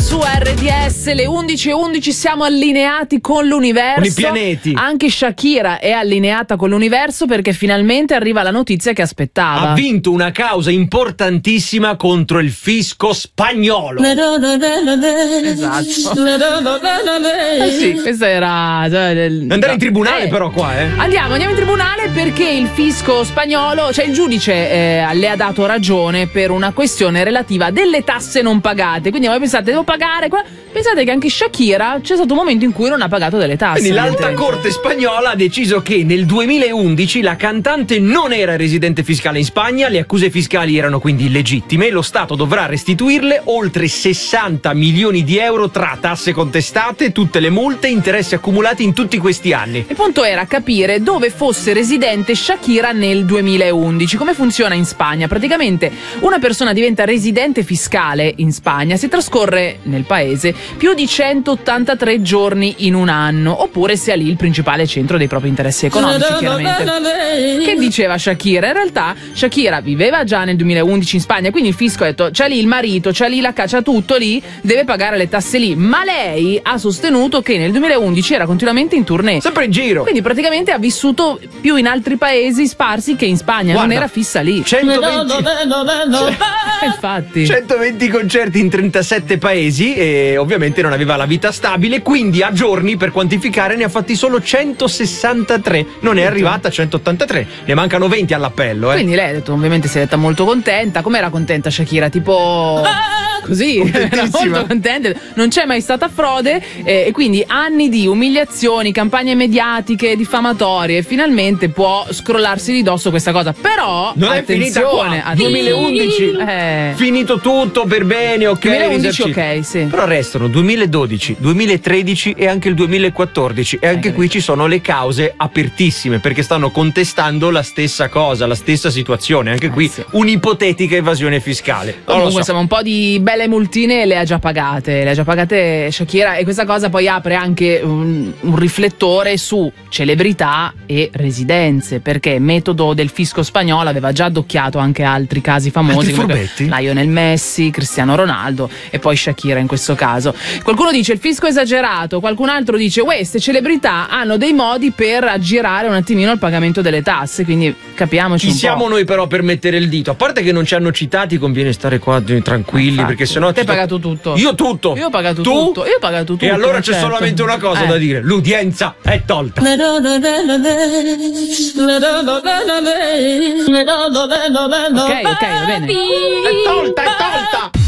su RDS, le 11:11, siamo allineati con l'universo. Con i pianeti. Anche Shakira è allineata con l'universo perché finalmente arriva la notizia che aspettava. Ha vinto una causa importantissima contro il fisco spagnolo. Esatto. Sì, questa era andare in tribunale però qua, Andiamo in tribunale perché il fisco spagnolo, cioè il giudice le ha dato ragione per una questione relativa a delle tasse non pagate. Quindi voi pensate, devo pagare qua? Pensate che anche Shakira c'è stato un momento in cui non ha pagato delle tasse. Quindi l'alta corte spagnola ha deciso che nel 2011 la cantante non era residente fiscale in Spagna, le accuse fiscali erano quindi illegittime, lo Stato dovrà restituirle oltre 60 milioni di euro tra tasse contestate, tutte le multe e interessi accumulati in tutti questi anni. Il punto era capire dove fosse residente Shakira nel 2011. Come funziona in Spagna? Praticamente una persona diventa residente fiscale in Spagna se trascorre nel paese più di 183 giorni in un anno, oppure se ha lì il principale centro dei propri interessi economici, chiaramente. Che diceva Shakira? In realtà Shakira viveva già nel 2011 in Spagna, quindi il fisco ha detto c'è lì il marito, c'è lì la caccia, tutto lì, deve pagare le tasse lì, ma lei ha sostenuto che nel 2011 era continuamente in tournée, sempre in giro, quindi praticamente ha vissuto più in altri paesi sparsi che in Spagna. Guarda, non era fissa lì. 120 infatti 120 concerti in 37 paesi e ovviamente non aveva la vita stabile, quindi a giorni per quantificare ne ha fatti solo 163, non è arrivata a 183, ne mancano 20 all'appello. Quindi lei ha detto, ovviamente si è detta molto contenta. Com'era contenta Shakira? Tipo così, era molto contenta, non c'è mai stata frode e quindi anni di umiliazioni, campagne mediatiche, diffamatorie, finalmente può scrollarsi di dosso questa cosa. Però non è finita qua. 2011 finito tutto per bene, ok, 2011 ok, sì, però restano 2012, 2013 e anche il 2014 e anche qui ci sono le cause apertissime perché stanno contestando la stessa cosa, la stessa situazione, anche qui un'ipotetica evasione fiscale. Comunque insomma un po' di belle multine le ha già pagate Shakira, e questa cosa poi apre anche un riflettore su celebrità e residenze, perché metodo del fisco spagnolo aveva già addocchiato anche altri casi famosi come Lionel Messi, Cristiano Ronaldo e poi Shakira in questo caso. Qualcuno dice il fisco è esagerato, qualcun altro dice queste celebrità hanno dei modi per aggirare un attimino il pagamento delle tasse, quindi capiamoci un po'. Chi siamo noi però per mettere il dito? A parte che non ci hanno citati, conviene stare qua tranquilli, perché sennò te hai pagato tutto. Io tutto. Io ho pagato tutto. Io ho pagato tutto. E allora c'è solamente una cosa da dire: l'udienza è tolta. Ok, va bene. È tolta.